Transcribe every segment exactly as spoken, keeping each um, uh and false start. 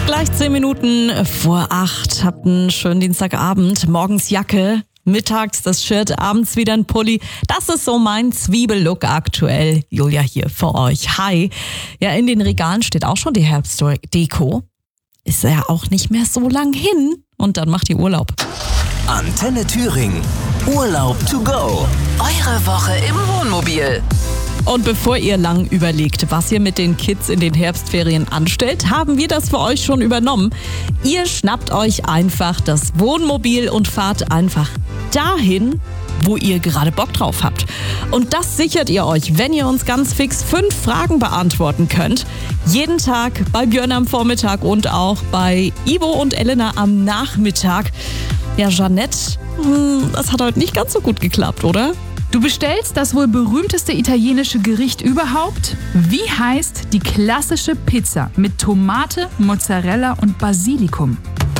Gleich zehn Minuten vor acht. Habt einen schönen Dienstagabend. Morgens Jacke, mittags das Shirt, abends wieder ein Pulli. Das ist so mein Zwiebellook aktuell. Julia hier für euch. Hi. Ja, in den Regalen steht auch schon die Herbstdeko. Ist ja auch nicht mehr so lang hin. Und dann macht ihr Urlaub. Antenne Thüringen. Urlaub to go. Eure Woche im Wohnmobil. Und bevor ihr lang überlegt, was ihr mit den Kids in den Herbstferien anstellt, haben wir das für euch schon übernommen. Ihr schnappt euch einfach das Wohnmobil und fahrt einfach dahin, wo ihr gerade Bock drauf habt. Und das sichert ihr euch, wenn ihr uns ganz fix fünf Fragen beantworten könnt. Jeden Tag bei Björn am Vormittag und auch bei Ivo und Elena am Nachmittag. Ja, Jeanette, das hat heute nicht ganz so gut geklappt, oder? Du bestellst das wohl berühmteste italienische Gericht überhaupt? Wie heißt die klassische Pizza mit Tomate, Mozzarella und Basilikum?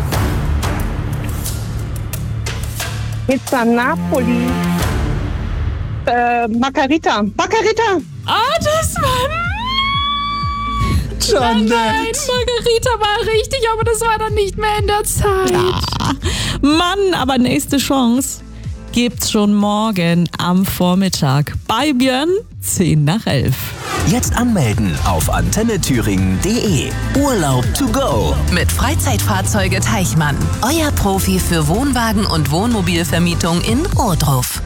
Pizza Napoli. Äh, Margarita. Margarita. Ah, das war... Nein, nein, Margarita war richtig, aber das war dann nicht mehr in der Zeit. Ja. Mann, aber nächste Chance gibt's schon morgen am Vormittag bei Björn, zehn nach elf. Jetzt anmelden auf antenne thüringen punkt de. Urlaub to go. Mit Freizeitfahrzeuge Teichmann. Euer Profi für Wohnwagen und Wohnmobilvermietung in Ohrdruf.